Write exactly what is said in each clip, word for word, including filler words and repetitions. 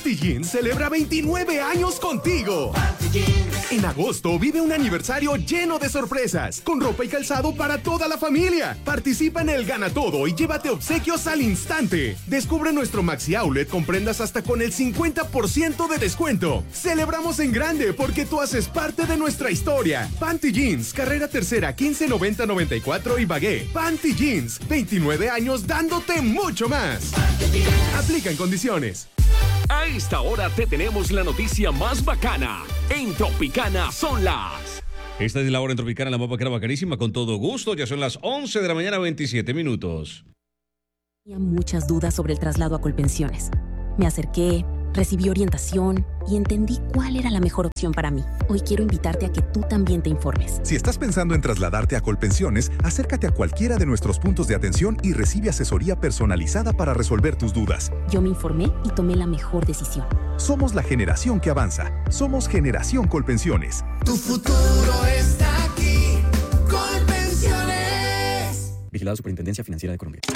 Panty Jeans celebra veintinueve años contigo. Panty Jeans. En agosto vive un aniversario lleno de sorpresas, con ropa y calzado para toda la familia. Participa en el Gana Todo y llévate obsequios al instante. Descubre nuestro Maxi Outlet con prendas hasta con el cincuenta por ciento de descuento. Celebramos en grande porque tú haces parte de nuestra historia. Panty Jeans, carrera tercera, quince noventa noventa y cuatro y Bagué. Panty Jeans, veintinueve años dándote mucho más. Aplica en condiciones. A esta hora te tenemos la noticia más bacana. En Tropicana son las... Esta es la hora en Tropicana, la más bacana, bacanísima, con todo gusto. Ya son las once de la mañana, veintisiete minutos. Tenía muchas dudas sobre el traslado a Colpensiones. Me acerqué, recibí orientación y entendí cuál era la mejor opción para mí. Hoy quiero invitarte a que tú también te informes. Si estás pensando en trasladarte a Colpensiones, acércate a cualquiera de nuestros puntos de atención y recibe asesoría personalizada para resolver tus dudas. Yo me informé y tomé la mejor decisión. Somos la generación que avanza. Somos Generación Colpensiones. Tu futuro está aquí. Colpensiones. Vigilada Superintendencia Financiera de Colombia.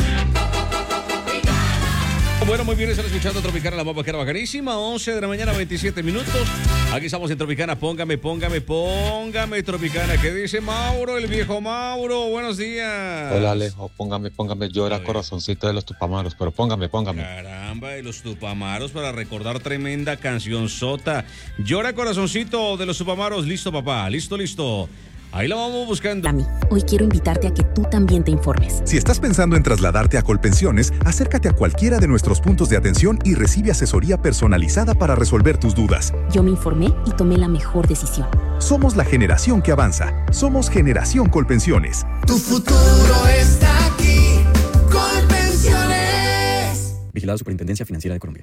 Bueno, muy bien, están escuchando Tropicana, la más bacana, bacanísima, once de la mañana, veintisiete minutos. Aquí estamos en Tropicana, póngame, póngame, póngame Tropicana. ¿Qué dice Mauro, el viejo Mauro? Buenos días. Hola Alejo, póngame, póngame, llora corazoncito de los Tupamaros, pero póngame, póngame. Caramba, de los Tupamaros para recordar tremenda canción sota. Llora corazoncito de los Tupamaros, listo papá, listo, listo. Ahí la vamos buscando. A mí, hoy quiero invitarte a que tú también te informes. Si estás pensando en trasladarte a Colpensiones, acércate a cualquiera de nuestros puntos de atención y recibe asesoría personalizada para resolver tus dudas. Yo me informé y tomé la mejor decisión. Somos la generación que avanza. Somos Generación Colpensiones. Tu futuro está aquí. Colpensiones. Vigilada Superintendencia Financiera de Colombia.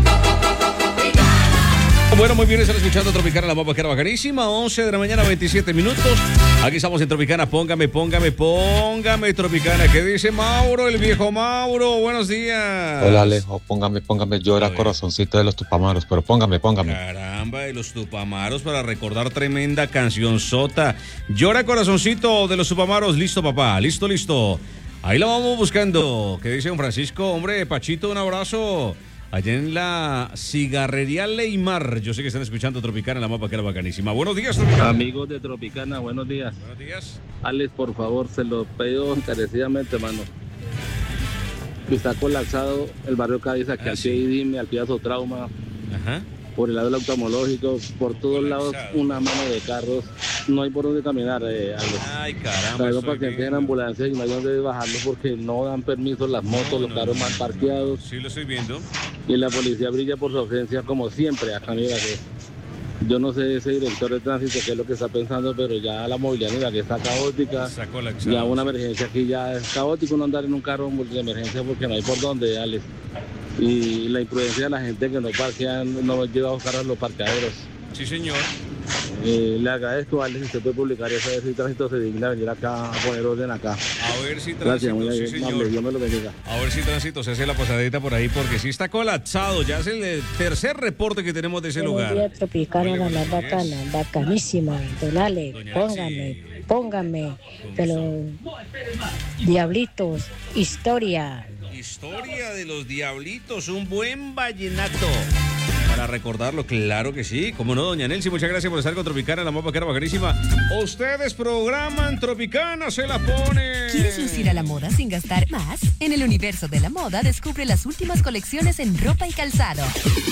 Bueno, muy bien, están escuchando Tropicana, la más bacana, bacanísima, once de la mañana, veintisiete minutos. Aquí estamos en Tropicana, póngame, póngame, póngame Tropicana. ¿Qué dice Mauro, el viejo Mauro? Buenos días. Hola Alejo, póngame, póngame, llora corazoncito de los Tupamaros, pero póngame, póngame. Caramba, de los Tupamaros para recordar tremenda canción sota. Llora corazoncito de los Tupamaros, listo papá, listo, listo. Ahí la vamos buscando. ¿Qué dice don Francisco? Hombre, Pachito, un abrazo. Allá en la cigarrería Leymar. Yo sé que están escuchando Tropicana, la más bacana, bacanísima. Buenos días, Tropicana. Amigos de Tropicana, buenos días. Buenos días. Alex, por favor, se lo pido encarecidamente, mano. Que está colapsado el barrio Cádiz, aquí Ah, al sí. pie y dime, al pie de Sotrauma, Ajá. por el lado del oftalmológico, por todos lados una mano de carros. No hay por dónde caminar, eh, Alex. Ay, caramba. Traigo estoy pacientes en viendo. ambulancia y no hay dónde bajarlo porque no dan permiso las motos, No, los no, carros no. mal parqueados. Sí, lo estoy viendo. Y la policía brilla por su ausencia como siempre acá, mira que yo no sé ese director de tránsito qué es lo que está pensando, pero ya la movilidad mira que está caótica, Está colapsado. ya una emergencia aquí ya es caótico no andar en un carro de emergencia porque no hay por dónde, Alex. Y la imprudencia de la gente que no parquean, no lleva a buscar a los parqueaderos. Sí, señor. Eh, le agradezco, Alex, si usted puede publicar eso, a ver si tránsito se digna venir acá a poner orden acá. A ver si Gracias, tránsito, muy sí, amable, señor. Dios me lo bendiga. A ver si tránsito se hace la pasadita por ahí, porque sí está colapsado. Ya es el eh, tercer reporte que tenemos de ese Buenos lugar. días, Tropicana, Hola, la más buenos días. bacana, bacanísima. Don Ale, Doña póngame, Axi. póngame de los diablitos, historia. Historia de los Diablitos, un buen vallenato. Para recordarlo, claro que sí. Como no, doña Nelcy, muchas gracias por estar con Tropicana, la más bacana, bacanísima. Ustedes programan Tropicana, se la pone. ¿Quieres lucir a la moda sin gastar más? En el universo de la moda descubre las últimas colecciones en ropa y calzado.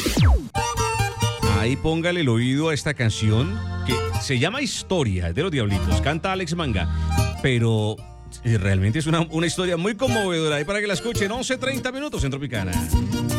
Ahí póngale el oído a esta canción que se llama Historia de los Diablitos. Canta Alex Manga, pero realmente es una, una historia muy conmovedora. Ahí para que la escuchen, once treinta minutos en Tropicana.